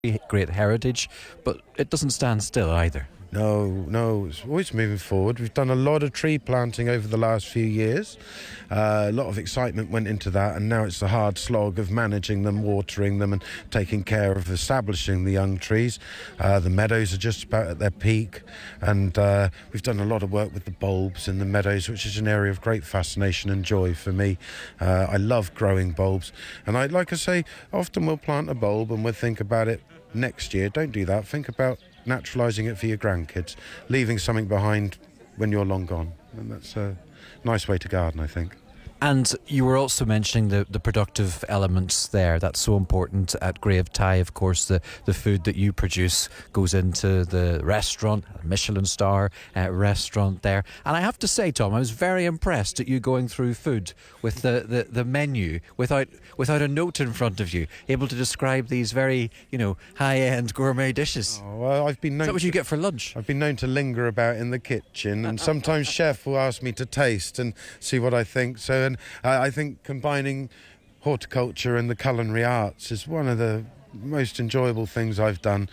great heritage, but it doesn't stand still either. No, it's always moving forward. We've done a lot of tree planting over the last few years. A lot of excitement went into that, and now it's the hard slog of managing them, watering them, and taking care of establishing the young trees. The meadows are just about at their peak, and we've done a lot of work with the bulbs in the meadows, which is an area of great fascination and joy for me. I love growing bulbs, and like I say, often we'll plant a bulb and we'll think about it next year. Don't do that. Think about naturalising it for your grandkids, leaving something behind when you're long gone. And that's a nice way to garden, I think. And you were also mentioning the productive elements there. That's so important at Grave Tye. Of course, the food that you produce goes into the restaurant, a Michelin star restaurant there. And I have to say, Tom, I was very impressed at you going through food with the menu without a note in front of you, able to describe these very, high-end gourmet dishes. Oh, well, I've been known. Is that what you get for lunch? I've been known to linger about in the kitchen, and sometimes chef will ask me to taste and see what I think. So, and I think combining horticulture and the culinary arts is one of the most enjoyable things I've done.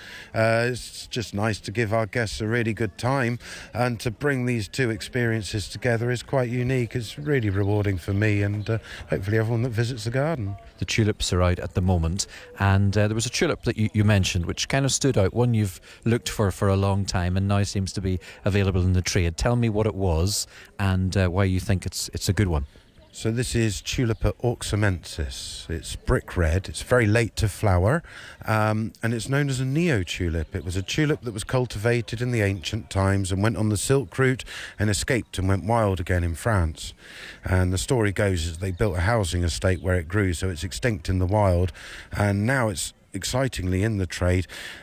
It's just nice to give our guests a really good time, and to bring these two experiences together is quite unique. It's really rewarding for me, and hopefully everyone that visits the garden. The tulips are out at the moment, and there was a tulip that you mentioned which kind of stood out, one you've looked for a long time and now seems to be available in the trade. Tell me what it was and why you think it's a good one. So this is Tulipa auxamensis. It's brick red. It's very late to flower, and it's known as a neo-tulip. It was a tulip that was cultivated in the ancient times and went on the Silk Route and escaped and went wild again in France. And the story goes is they built a housing estate where it grew, so it's extinct in the wild, and now it's excitingly in the trade.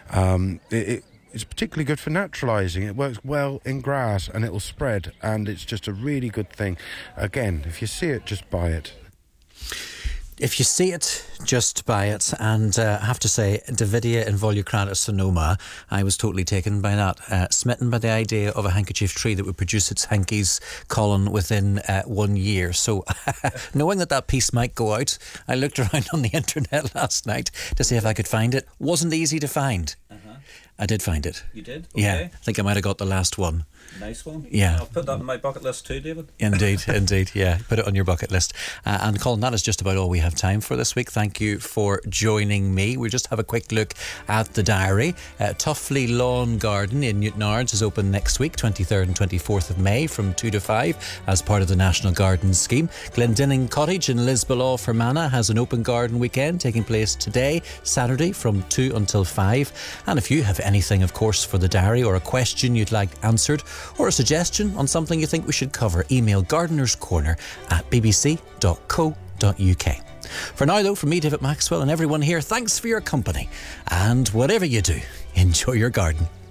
It's particularly good for naturalising. It works well in grass and it will spread, and it's just a really good thing. Again, if you see it, just buy it. If you see it, just buy it. And I have to say, Davidia involucrata sonoma, I was totally taken by that. Smitten by the idea of a handkerchief tree that would produce its hankies colony within 1 year. So knowing that piece might go out, I looked around on the internet last night to see if I could find it. Wasn't easy to find. I did find it. You did? Okay. Yeah, I think I might have got the last one. Nice one. Yeah. I'll put that on my bucket list too, David. Indeed, yeah. Put it on your bucket list. And Colin, that is just about all we have time for this week. Thank you for joining me. We'll just have a quick look at the diary. Tuffley Lawn Garden in Newtownards is open next week, 23rd and 24th of May from 2 to 5 as part of the National Gardens Scheme. Glendinning Cottage in Lisbolaw, Fermanagh has an open garden weekend taking place today, Saturday from 2 until 5. And if you have anything, of course, for the diary, or a question you'd like answered, or a suggestion on something you think we should cover, email gardenerscorner@bbc.co.uk. For now, though, from me, David Maxwell, and everyone here, thanks for your company. And whatever you do, enjoy your garden.